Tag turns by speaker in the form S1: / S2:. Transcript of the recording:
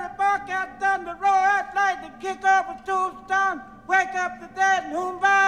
S1: bark out thunder, roar out lightning, kick off a tombstone, wake up the dead and whom by